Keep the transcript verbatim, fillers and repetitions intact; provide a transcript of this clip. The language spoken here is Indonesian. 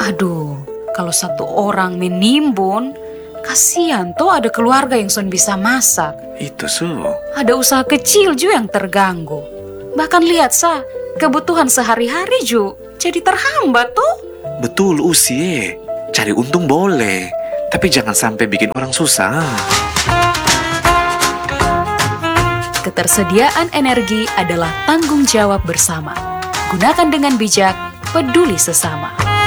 Aduh, kalau satu orang menimbun, kasihan tuh ada keluarga yang son bisa masak. Itu su. Ada usaha kecil juga yang terganggu. Bahkan lihat sa, kebutuhan sehari-hari juga jadi terhambat tuh. Betul usie. Cari untung boleh, tapi jangan sampai bikin orang susah. Ketersediaan energi adalah tanggung jawab bersama. Gunakan dengan bijak, peduli sesama.